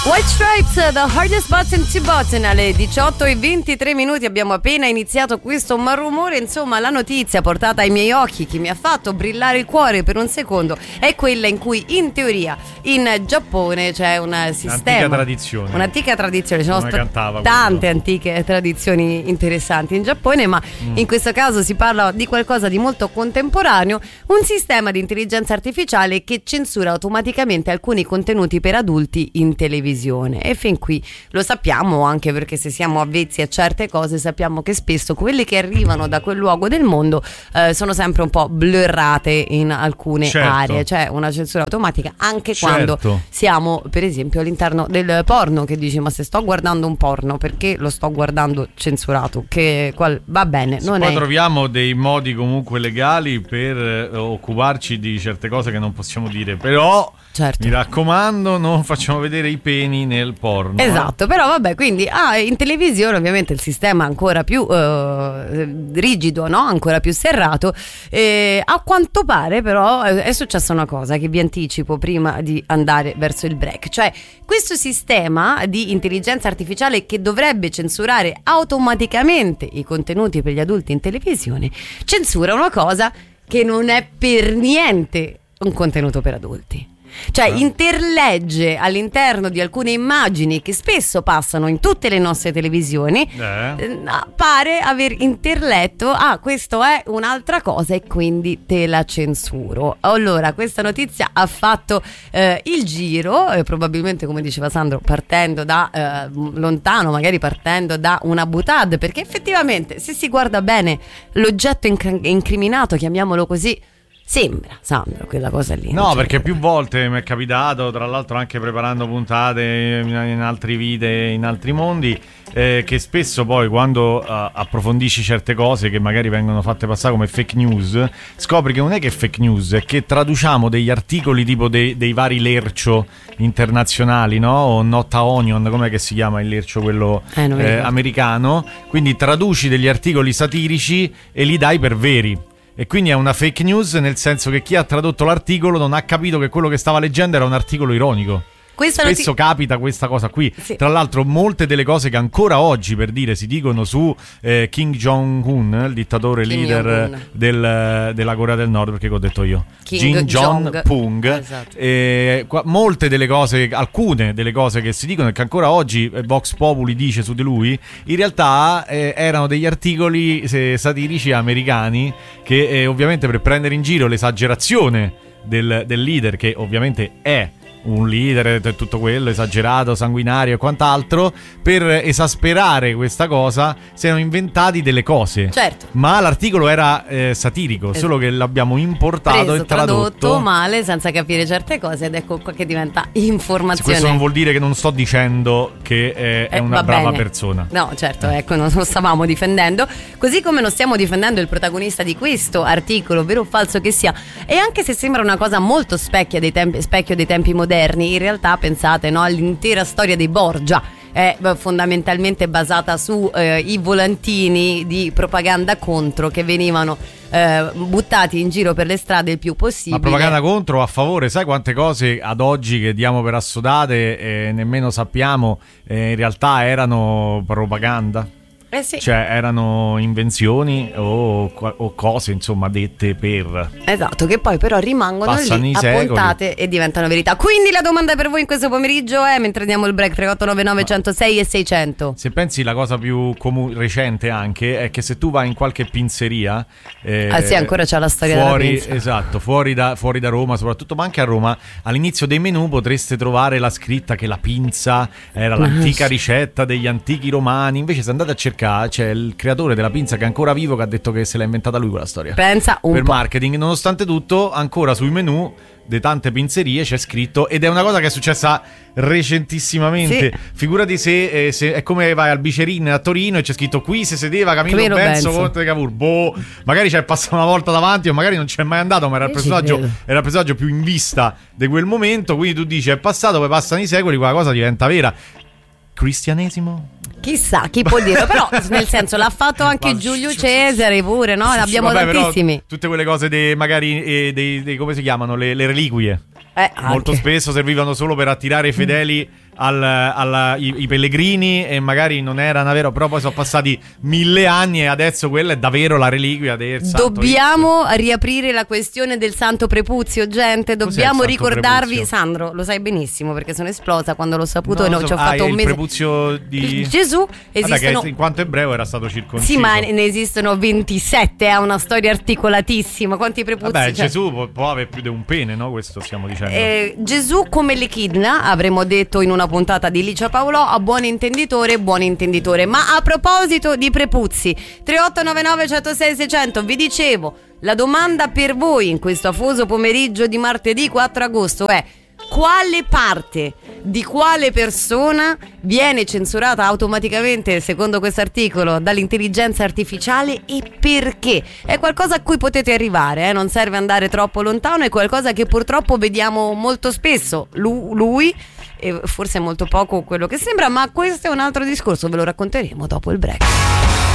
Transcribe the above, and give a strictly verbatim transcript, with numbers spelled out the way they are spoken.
White Stripes, The Hardest Button to Button. Alle diciotto e ventitré minuti abbiamo appena iniziato questo malumore. Insomma, la notizia portata ai miei occhi, che mi ha fatto brillare il cuore per un secondo, è quella in cui in teoria in Giappone c'è un sistema, un'antica tradizione un'antica tradizione ci sono sta- tante quello. antiche tradizioni interessanti in Giappone, ma mm. in questo caso si parla di qualcosa di molto contemporaneo, un sistema di intelligenza artificiale che censura automaticamente alcuni contenuti per adulti in televisione. E fin qui lo sappiamo, anche perché se siamo avvezzi a certe cose sappiamo che spesso quelle che arrivano da quel luogo del mondo eh, sono sempre un po' blurrate in alcune certo. aree, cioè una censura automatica anche certo. quando siamo per esempio all'interno del porno, che dici ma se sto guardando un porno perché lo sto guardando censurato, che qual- va bene, non poi è... troviamo dei modi comunque legali per eh, occuparci di certe cose che non possiamo dire, però certo. mi raccomando non facciamo vedere i peni nel porno. Esatto, eh? Però vabbè, quindi ah, in televisione ovviamente il sistema è ancora più eh, rigido, no? Ancora più serrato. Eh, a quanto pare però è successa una cosa che vi anticipo prima di andare verso il break, cioè questo sistema di intelligenza artificiale che dovrebbe censurare automaticamente i contenuti per gli adulti in televisione censura una cosa che non è per niente un contenuto per adulti. Cioè interlegge all'interno di alcune immagini che spesso passano in tutte le nostre televisioni, eh. pare aver interletto ah questo è un'altra cosa e quindi te la censuro. Allora questa notizia ha fatto eh, il giro, eh, probabilmente come diceva Sandro partendo da eh, lontano, magari partendo da una boutade, perché effettivamente se si guarda bene l'oggetto inc- incriminato, chiamiamolo così, sembra, Sandro, quella cosa lì. No, perché più volte mi è capitato, tra l'altro anche preparando puntate in altri video, in altri mondi, eh, che spesso poi quando uh, approfondisci certe cose che magari vengono fatte passare come fake news, scopri che non è che è fake news, è che traduciamo degli articoli tipo dei, dei vari lercio internazionali, no? O Not a Onion, com'è che si chiama il lercio quello eh, eh, americano, quindi traduci degli articoli satirici e li dai per veri. E quindi è una fake news, nel senso che chi ha tradotto l'articolo non ha capito che quello che stava leggendo era un articolo ironico. Questa Spesso noti- capita questa cosa qui. Sì. Tra l'altro molte delle cose che ancora oggi, per dire, si dicono su eh, Kim Jong-un, il dittatore Kim leader del, della Corea del Nord, perché che ho detto io Kim Jong-pung, esatto. eh, qua, molte delle cose, alcune delle cose che si dicono e che ancora oggi eh, Vox Populi dice su di lui, in realtà eh, erano degli articoli eh, satirici americani che eh, ovviamente per prendere in giro l'esagerazione del, del leader, che ovviamente è un leader, tutto quello esagerato, sanguinario e quant'altro, per esasperare questa cosa si erano inventati delle cose. Certo. Ma l'articolo era eh, satirico, esatto. Solo che l'abbiamo importato Preso, e tradotto. tradotto male, senza capire certe cose, ed ecco qua che diventa informazione. Sì, questo non vuol dire che non sto dicendo che eh, è eh, una brava bene. persona. No, certo, eh. ecco, non lo stavamo difendendo. Così come non stiamo difendendo il protagonista di questo articolo, vero o falso che sia. E anche se sembra una cosa molto specchia dei tempi, specchio dei tempi moderni, in realtà pensate, no, all'intera storia dei Borgia è fondamentalmente basata su eh, i volantini di propaganda contro che venivano eh, buttati in giro per le strade il più possibile. Ma propaganda contro o a favore? Sai quante cose ad oggi che diamo per assodate e nemmeno sappiamo eh, in realtà erano propaganda? Eh sì. Cioè erano invenzioni o, o cose insomma dette per, esatto, che poi però rimangono passano lì appuntate e diventano verità. Quindi la domanda per voi in questo pomeriggio è, mentre diamo il break, tre otto nove nove uno zero sei e seicento. Se pensi, la cosa più comu- recente anche è che se tu vai in qualche pinzeria eh, ah sì, ancora c'è la storia fuori, della pinza. Esatto, fuori da, fuori da Roma soprattutto, ma anche a Roma, all'inizio dei menù potreste trovare la scritta che la pinza era l'antica ricetta degli antichi romani. Invece se andate a cercare c'è il creatore della pinza che è ancora vivo, che ha detto che se l'ha inventata lui quella storia. Pensa un per po'. marketing. Nonostante tutto, ancora sui menù di tante pinzerie c'è scritto, ed è una cosa che è successa recentissimamente. Sì. Figurati se, eh, se è come vai al Bicerin a Torino e c'è scritto qui si sedeva Camillo Camillo Benso, Benso contro Cavour. Boh, magari c'è passato una volta davanti o magari non c'è mai andato, ma era il personaggio, era il personaggio più in vista di quel momento. Quindi tu dici è passato, poi passano i secoli, quella cosa diventa vera. Cristianesimo? Chissà, chi può dire, però nel senso l'ha fatto anche Giulio Cesare pure, no? Ne abbiamo Vabbè, tantissimi. Tutte quelle cose dei, magari eh, dei, dei come si chiamano, le, le reliquie. Eh, molto spesso servivano solo per attirare i fedeli al, alla, i, i pellegrini e magari non era una vera, però poi sono passati mille anni e adesso quella è davvero la reliquia del santo. Dobbiamo riaprire la questione del santo prepuzio, gente, dobbiamo ricordarvi prepuzio? Sandro, lo sai benissimo perché sono esplosa quando l'ho saputo, no, e no, so, ci ho fatto ah, un mese. Il prepuzio di Gesù esistono... Vabbè, in quanto ebreo era stato circonciso. Sì, ma ne esistono ventisette, ha una storia articolatissima. Quanti prepuzi? Vabbè, cioè... Gesù può, può avere più di un pene, no? Questo stiamo dicendo. Eh, Gesù come l'echidna, avremmo detto in una puntata di Licia Paolò, a buon intenditore, buon intenditore. Ma a proposito di prepuzzi, tre otto nove nove uno zero sei sei zero zero, vi dicevo, la domanda per voi in questo afoso pomeriggio di martedì quattro agosto è: quale parte di quale persona viene censurata automaticamente, secondo questo articolo, dall'intelligenza artificiale e perché? È qualcosa a cui potete arrivare, eh? Non serve andare troppo lontano, è qualcosa che purtroppo vediamo molto spesso. Lu- lui, e forse molto poco quello che sembra, ma questo è un altro discorso, ve lo racconteremo dopo il break.